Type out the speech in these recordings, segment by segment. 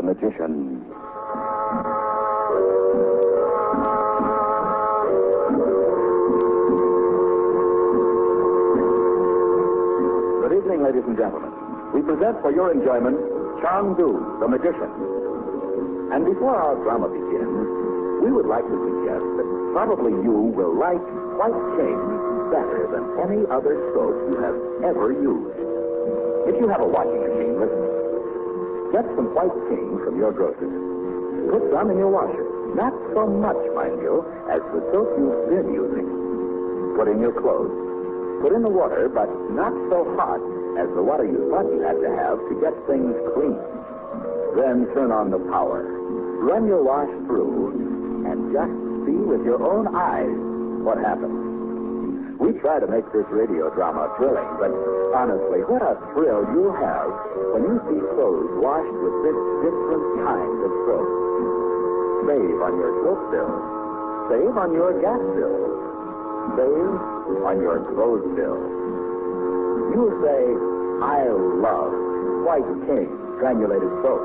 magician. Good evening, ladies and gentlemen. We present for your enjoyment Chong-Du, the magician. And before our drama begins, we would like to suggest that probably you will like White King better than any other soap you have ever used. If you have a washing machine, listen. Get some White King from your grocer's. Put some in your washer. Not so much, mind you, as the soap you've been using. Put in your clothes. Put in the water, but not so hot as the water you thought you had to have to get things clean. Then turn on the power. Run your wash through, and just see with your own eyes what happens. We try to make this radio drama thrilling, but honestly, what a thrill you'll have when you see clothes washed with this different kind of soap. Save on your soap bill. Save on your gas bill. Save on your clothes bill. You'll say, I love White King granulated soap.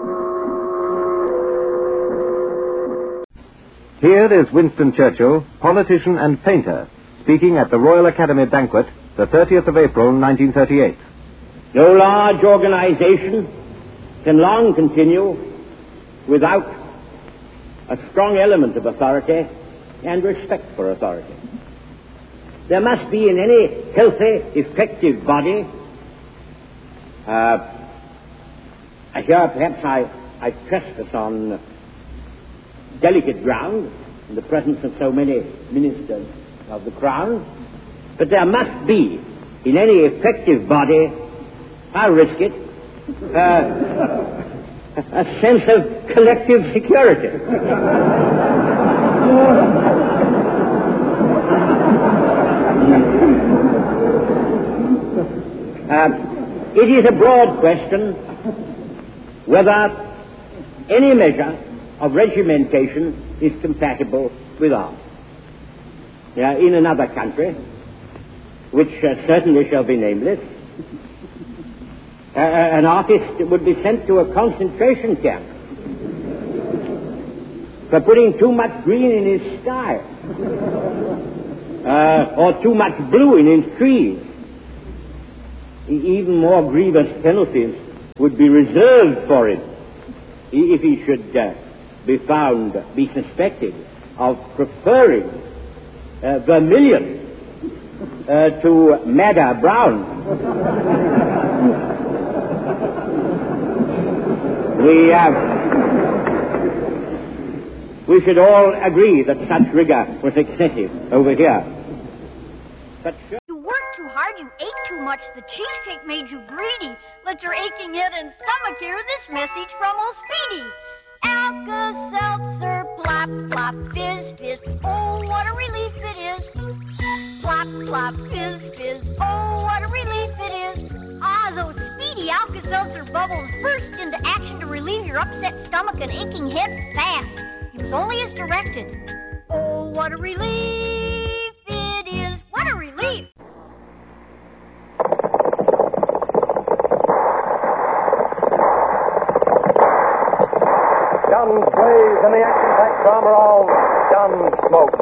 Here is Winston Churchill, politician and painter, speaking at the Royal Academy banquet, the 30th of April, 1938. No large organization can long continue without a strong element of authority and respect for authority. There must be in any healthy, effective body, here perhaps I trespass on delicate ground in the presence of so many ministers of the Crown, but there must be in any effective body, I'll risk it, a sense of collective security. It is a broad question whether any measure of regimentation is compatible with art. In another country, which certainly shall be nameless, an artist would be sent to a concentration camp for putting too much green in his sky, or too much blue in his trees. Even more grievous penalties would be reserved for him if he should be suspected of preferring vermilion to madder brown. We should all agree that such rigor was excessive over here. But you worked too hard, you ate too much, the cheesecake made you greedy. Let your aching head and stomach hear this message from old Speedy. Alka-Seltzer, plop, plop, fizz, fizz, oh, what a relief it is. Plop, plop, fizz, fizz, oh, what a relief it is. Ah, those Speedy Alka-Seltzer bubbles burst into action to relieve your upset stomach and aching head fast. It was only as directed. Oh, what a relief it is. What a relief. Guns blaze and the action-packed drama of Gunsmoke.